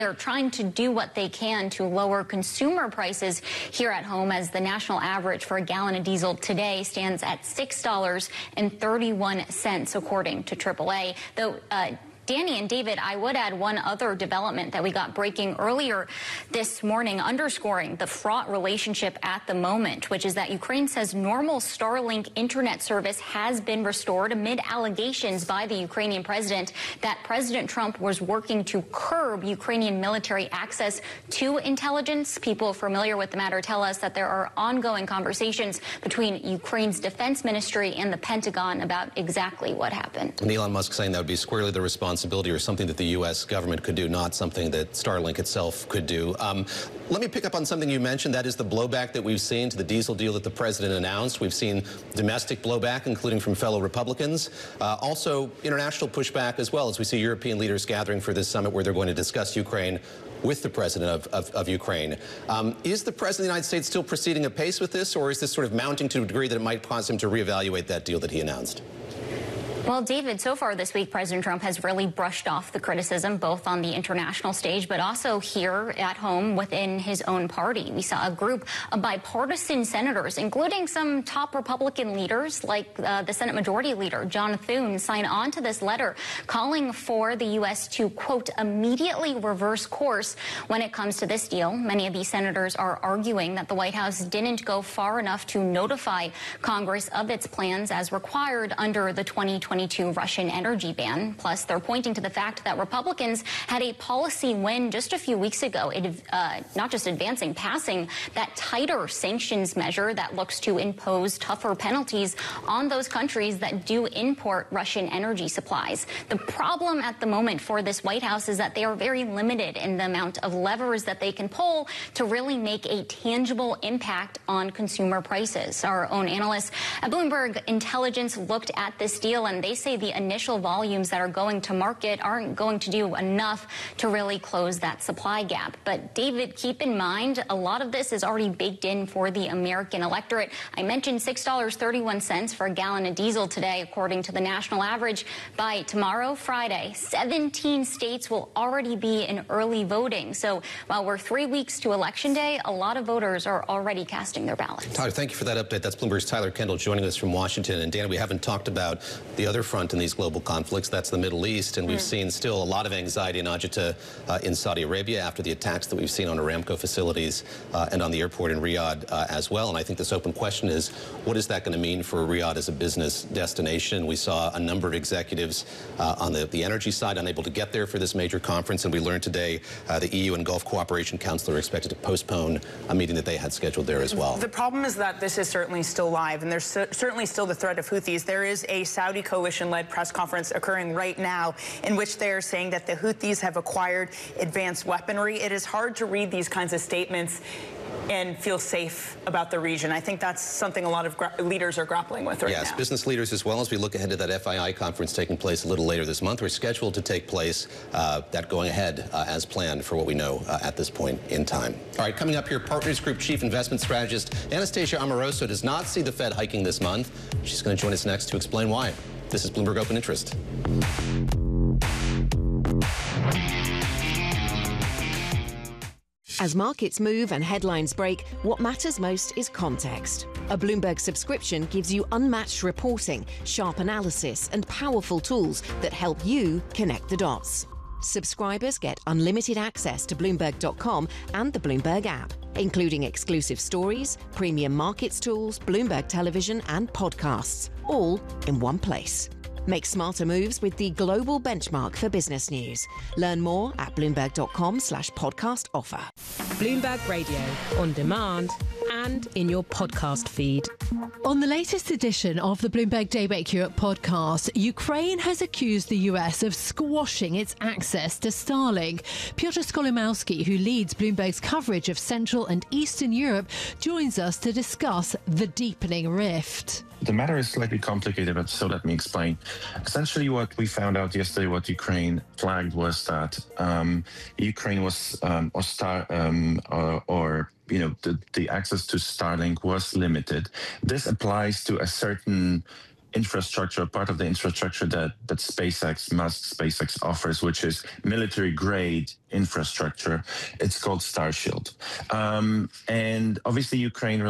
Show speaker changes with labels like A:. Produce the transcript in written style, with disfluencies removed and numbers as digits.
A: They're trying to do what they can to lower consumer prices here at home, as the national average for a gallon of diesel today stands at $6.31, according to AAA. Though, Danny and David, I would add one other development that we got breaking earlier this morning, underscoring the fraught relationship at the moment, which is that Ukraine says normal Starlink internet service has been restored amid allegations by the Ukrainian president that President Trump was working to curb Ukrainian military access to intelligence. People familiar with the matter tell us that there are ongoing conversations between Ukraine's defense ministry and the Pentagon about exactly what happened.
B: And Elon Musk saying that would be squarely the responsibility or something that the U.S. government could do, not something that Starlink itself could do. Let me pick up on something you mentioned. That is the blowback that we've seen to the diesel deal that the president announced. We've seen domestic blowback, including from fellow Republicans. Also international pushback as well, as we see European leaders gathering for this summit where they're going to discuss Ukraine with the president of Ukraine. Is the president of the United States still proceeding apace with this, or is this sort of mounting to a degree that it might cause him to reevaluate that deal that he announced?
A: Well, David, so far this week, President Trump has really brushed off the criticism, both on the international stage, but also here at home within his own party. We saw a group of bipartisan senators, including some top Republican leaders, like the Senate Majority Leader, John Thune, sign on to this letter calling for the U.S. to, quote, immediately reverse course when it comes to this deal. Many of these senators are arguing that the White House didn't go far enough to notify Congress of its plans as required under the 2022 Russian energy ban. Plus, they're pointing to the fact that Republicans had a policy win just a few weeks ago, not just passing that tighter sanctions measure that looks to impose tougher penalties on those countries that do import Russian energy supplies. The problem at the moment for this White House is that they are very limited in the amount of levers that they can pull to really make a tangible impact on consumer prices. Our own analysts at Bloomberg Intelligence looked at this deal, and they say the initial volumes that are going to market aren't going to do enough to really close that supply gap. But David, keep in mind, a lot of this is already baked in for the American electorate. I mentioned $6.31 for a gallon of diesel today, according to the national average. By tomorrow, Friday, 17 states will already be in early voting. So while we're 3 weeks to Election Day, a lot of voters are already casting their ballots.
B: Tyler, thank you for that update. That's Bloomberg's Tyler Kendall joining us from Washington. And Dan, we haven't talked about the other front in these global conflicts. That's the Middle East. And we've seen still a lot of anxiety and agita in Saudi Arabia after the attacks that we've seen on Aramco facilities and on the airport in Riyadh as well. And I think this open question is, what is that going to mean for Riyadh as a business destination? We saw a number of executives on the energy side unable to get there for this major conference. And we learned today the EU and Gulf Cooperation Council are expected to postpone a meeting that they had scheduled there as well.
C: The problem is that this is certainly still live, and there's certainly still the threat of Houthis. There is a Saudi coalition-led press conference occurring right now in which they are saying that the Houthis have acquired advanced weaponry. It is hard to read these kinds of statements and feel safe about the region. I think that's something a lot of leaders are grappling with right now.
B: Yes, business leaders as well. As we look ahead to that FII conference taking place a little later this month, we're scheduled to take place, that going ahead as planned for what we know at this point in time. All right, coming up here, Partners Group Chief Investment Strategist Anastasia Amoroso does not see the Fed hiking this month. She's going to join us next to explain why. This is Bloomberg Open Interest.
D: As markets move and headlines break, what matters most is context. A Bloomberg subscription gives you unmatched reporting, sharp analysis, and powerful tools that help you connect the dots. Subscribers get unlimited access to Bloomberg.com and the Bloomberg app, including exclusive stories, premium markets tools, Bloomberg television, and podcasts, all in one place. Make smarter moves with the global benchmark for business news. Learn more at Bloomberg.com/podcast offer.
E: Bloomberg Radio, on demand and in your podcast feed.
F: On the latest edition of the Bloomberg Daybreak Europe podcast, Ukraine has accused the US of squashing its access to Starlink. Piotr Skolomowski, who leads Bloomberg's coverage of Central and Eastern Europe, joins us to discuss the deepening rift.
G: The matter is slightly complicated, but so let me explain. Essentially, what we found out yesterday, what Ukraine flagged, was that Ukraine was the access to Starlink was limited. This applies to a certain infrastructure, part of the infrastructure that Musk SpaceX offers, which is military-grade infrastructure. It's called Starshield. And obviously Ukraine